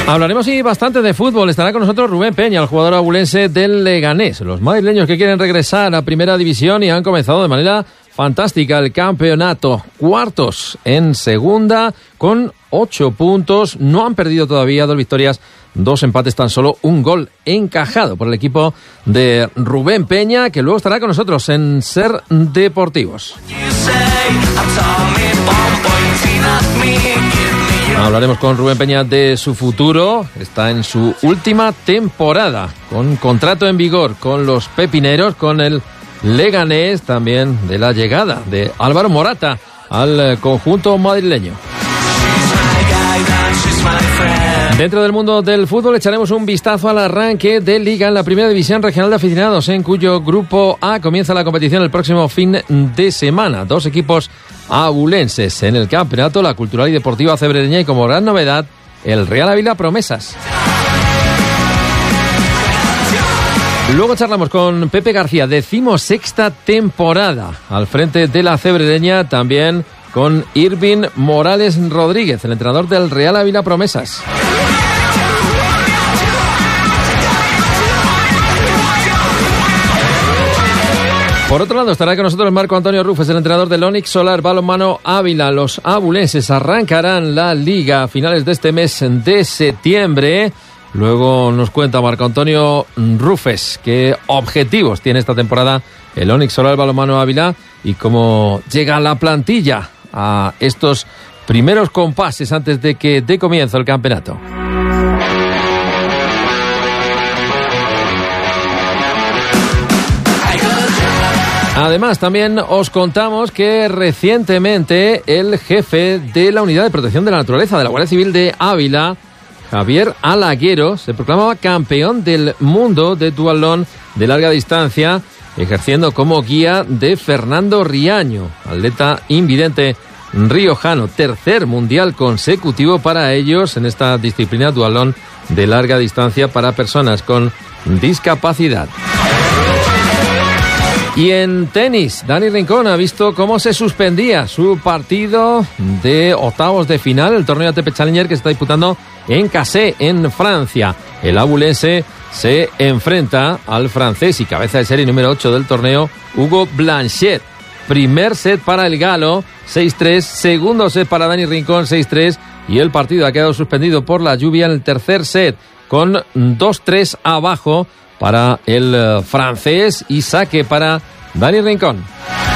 Hablaremos bastante de fútbol. Estará con nosotros Rubén Peña, el jugador abulense del Leganés. Los madrileños que quieren regresar a Primera División y han comenzado de manera fantástica el campeonato. Cuartos en segunda con 8 puntos. No han perdido todavía, 2 victorias, 2 empates, tan solo un gol encajado por el equipo de Rubén Peña, que luego estará con nosotros en Ser Deportivos. Hablaremos con Rubén Peña de su futuro. Está en su última temporada, con contrato en vigor con los pepineros, con el Leganés, también de la llegada de Álvaro Morata al conjunto madrileño. Dentro del mundo del fútbol echaremos un vistazo al arranque de Liga en la Primera División Regional de Aficionados, en cuyo Grupo A comienza la competición el próximo fin de semana. 2 equipos abulenses en el campeonato, la Cultural y Deportiva Cebrereña, y como gran novedad, el Real Ávila Promesas. Luego charlamos con Pepe García, 16ª temporada al frente de la Cebrereña, también con Irving Morales Rodríguez, el entrenador del Real Ávila Promesas. Por otro lado, estará con nosotros Marco Antonio Rufes, el entrenador del Onix Solar Balonmano Ávila. Los abulenses arrancarán la liga a finales de este mes de septiembre. Luego nos cuenta Marco Antonio Rufes qué objetivos tiene esta temporada el Onix Solar Balonmano Ávila y cómo llega la plantilla a estos primeros compases antes de que dé comienzo el campeonato. Además, también os contamos que recientemente el jefe de la Unidad de Protección de la Naturaleza de la Guardia Civil de Ávila, Javier Alaguero, se proclamaba campeón del mundo de duatlón de larga distancia, ejerciendo como guía de Fernando Riaño, atleta invidente riojano. 3er mundial consecutivo para ellos en esta disciplina duatlón de larga distancia para personas con discapacidad. Y en tenis, Dani Rincón ha visto cómo se suspendía su partido de octavos de final, el torneo ATP Challenger que se está disputando en Cassé, en Francia. El abulense se enfrenta al francés y cabeza de serie número 8 del torneo, Hugo Blanchet. Primer set para el galo, 6-3. Segundo set para Dani Rincón, 6-3. Y el partido ha quedado suspendido por la lluvia en el tercer set, con 2-3 abajo para el francés y saque para Dani Rincón.